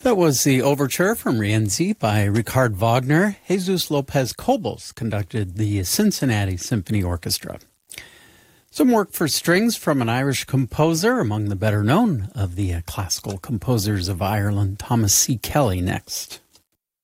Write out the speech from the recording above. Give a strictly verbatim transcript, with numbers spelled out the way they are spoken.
That was the overture from Rienzi by Richard Wagner. Jesus Lopez Cobos conducted the Cincinnati Symphony Orchestra. Some work for strings from an Irish composer, among the better known of the uh, classical composers of Ireland, Thomas C. Kelly, next.